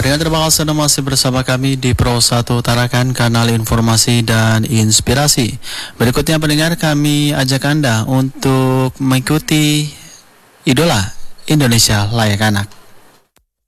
Pendengar terima kasih Anda masih bersama kami di Pro 1 Tarakan, kanal informasi dan inspirasi. Berikutnya pendengar, kami ajak Anda untuk mengikuti Idola Indonesia Layak Anak.